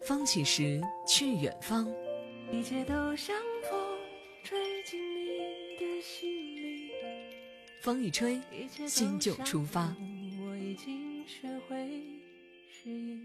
放弃时去远方， 一切都像风吹进你的心里， 风一吹，心就出发。 我已经学会适应。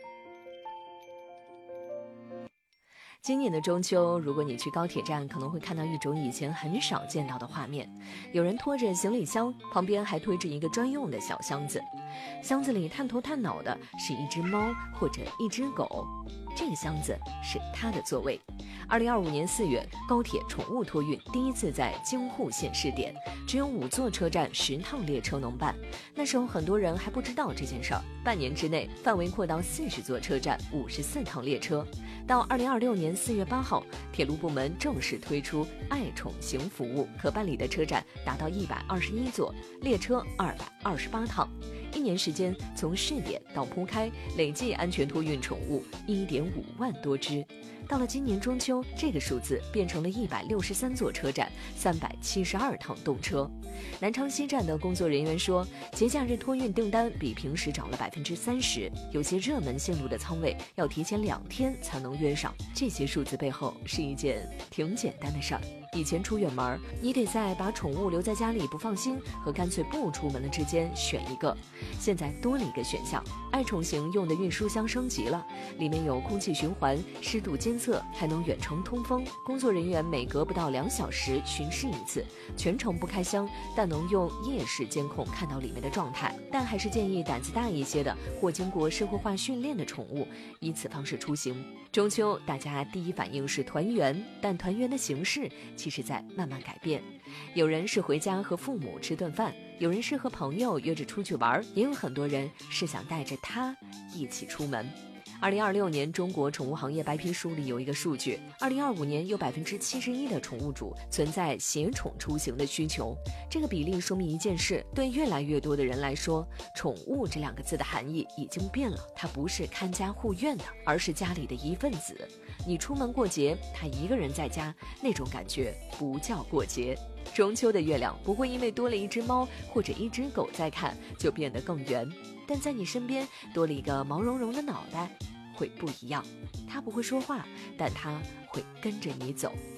今年的中秋，如果你去高铁站，可能会看到一种以前很少见到的画面，有人拖着行李箱，旁边还推着一个专用的小箱子，箱子里探头探脑的是一只猫或者一只狗，这个箱子是它的座位。2025年4月，高铁宠物托运第一次在京沪线试点，只有5座车站10趟列车能办。那时候很多人还不知道这件事儿，半年之内范围扩到40座车站54趟列车。到2026年4月8号，铁路部门正式推出爱宠行服务，可办理的车站达到121座，列车228趟。1年时间，从试点到铺开，累计安全托运宠物1.5万多只。到了今年中秋，这个数字变成了163座车站，372趟动车。南昌西站的工作人员说，节假日托运订单比平时涨了30%，有些热门线路的舱位要提前2天才能约上。这些数字背后是一件挺简单的事儿。以前出远门，你得在把宠物留在家里不放心和干脆不出门了之间选一个，现在多了一个选项，爱宠行用的运输箱升级了，里面有空气循环、湿度监测，还能远程通风。工作人员每隔不到2小时巡视一次，全程不开箱，但能用夜视监控看到里面的状态。但还是建议胆子大一些的或经过社会化训练的宠物以此方式出行。中秋大家第一反应是团圆，但团圆的形式其实在慢慢改变。有人是回家和父母吃顿饭，有人是和朋友约着出去玩，也有很多人是想带着他一起出门。2026年中国宠物行业白皮书里有一个数据，2025年有71%的宠物主存在携宠出行的需求。这个比例说明一件事，对越来越多的人来说，宠物这2个字的含义已经变了，它不是看家护院的，而是家里的一份子。你出门过节，他一个人在家，那种感觉不叫过节。中秋的月亮不会因为多了一只猫或者一只狗在看就变得更圆，但在你身边多了一个毛茸茸的脑袋会不一样。它不会说话，但它会跟着你走。